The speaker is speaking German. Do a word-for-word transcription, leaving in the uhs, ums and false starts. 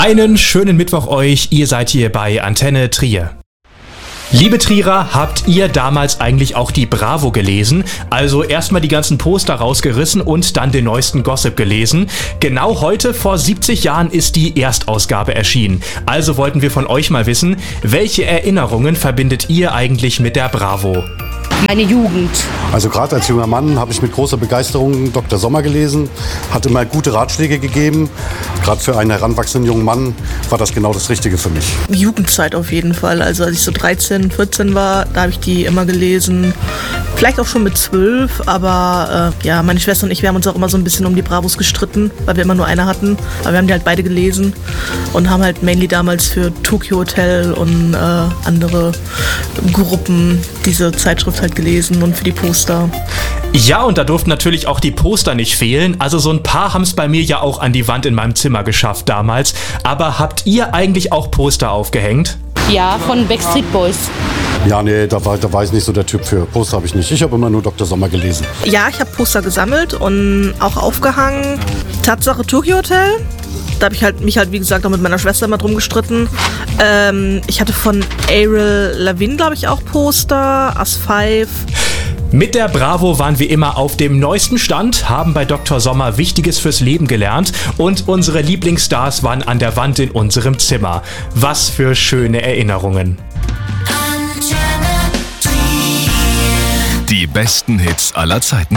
Einen schönen Mittwoch euch, ihr seid hier bei Antenne Trier. Liebe Trierer, habt ihr damals eigentlich auch die Bravo gelesen? Also erstmal die ganzen Poster rausgerissen und dann den neuesten Gossip gelesen. Genau heute, vor siebzig Jahren, ist die Erstausgabe erschienen. Also wollten wir von euch mal wissen, welche Erinnerungen verbindet ihr eigentlich mit der Bravo? Meine Jugend. Also gerade als junger Mann habe ich mit großer Begeisterung Doktor Sommer gelesen, hat immer gute Ratschläge gegeben. Gerade für einen heranwachsenden jungen Mann war das genau das Richtige für mich. Jugendzeit auf jeden Fall. Also als ich so dreizehn, vierzehn war, da habe ich die immer gelesen. Vielleicht auch schon mit zwölf, aber äh, ja, meine Schwester und ich, wir haben uns auch immer so ein bisschen um die Bravos gestritten, weil wir immer nur eine hatten. Aber wir haben die halt beide gelesen und haben halt mainly damals für Tokyo Hotel und äh, andere Gruppen diese Zeitschrift halt gelesen und für die Poster. Ja, und da durften natürlich auch die Poster nicht fehlen. Also so ein paar haben es bei mir ja auch an die Wand in meinem Zimmer geschafft damals. Aber habt ihr eigentlich auch Poster aufgehängt? Ja, von Backstreet Boys. Ja, nee, da war, da war ich nicht so der Typ für. Poster habe ich nicht. Ich habe immer nur Doktor Sommer gelesen. Ja, ich habe Poster gesammelt und auch aufgehangen. Tatsache Tokyo Hotel. Da habe ich halt, mich halt, wie gesagt, auch mit meiner Schwester immer drum gestritten. Ähm, ich hatte von Avril Lavigne, glaube ich, auch Poster. As Five. Mit der Bravo waren wir immer auf dem neuesten Stand, haben bei Doktor Sommer Wichtiges fürs Leben gelernt und unsere Lieblingsstars waren an der Wand in unserem Zimmer. Was für schöne Erinnerungen. Die besten Hits aller Zeiten.